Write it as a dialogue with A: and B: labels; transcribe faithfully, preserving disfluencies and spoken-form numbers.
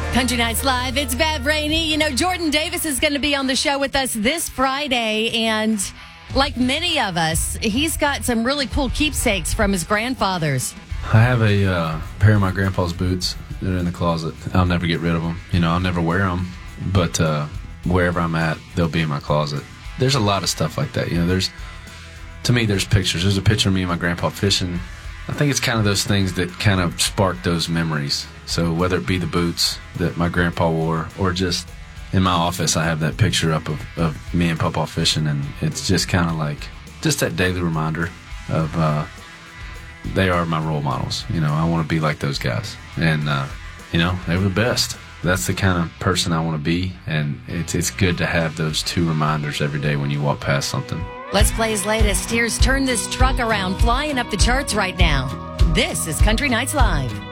A: Country Nights Live, it's Bev Rainey. You know, Jordan Davis is going to be on the show with us this Friday, and like many of us, he's got some really cool keepsakes from his grandfathers.
B: I have a uh, pair of my grandpa's boots. They're in the closet. I'll never get rid of them. You know, I'll never wear them, but uh, wherever I'm at, they'll be in my closet. There's a lot of stuff like that. You know, there's, to me, there's pictures. There's a picture of me and my grandpa fishing. I think it's kind of those things that kind of spark those memories. So whether it be the boots that my grandpa wore, or just in my office, I have that picture up of, of me and Papa fishing, and it's just kind of like just that daily reminder of uh, they are my role models. You know, I want to be like those guys, and uh, you know, they were the best. That's the kind of person I want to be, and it's it's good to have those two reminders every day when you walk past something.
A: Let's play his latest. Here's Turn This Truck Around, flying up the charts right now. This is Country Nights Live.